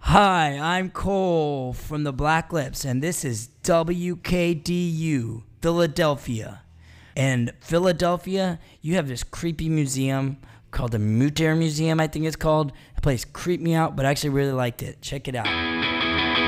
Hi, I'm Cole from the Black Lips, and this is WKDU, Philadelphia. And Philadelphia, you have this creepy museum called the Mutter Museum, I think it's called. The place creeped me out, but I actually really liked it. Check it out.